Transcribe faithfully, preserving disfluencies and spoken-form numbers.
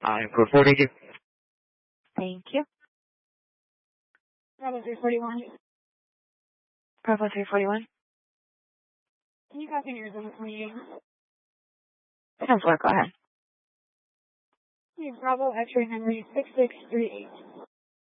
I'm reporting you. Thank you. Bravo three forty-one. Bravo three forty-one. Can you copy yours on the meeting? Sounds work. Go ahead. Hey, Bravo X-ray Henry six six three eight.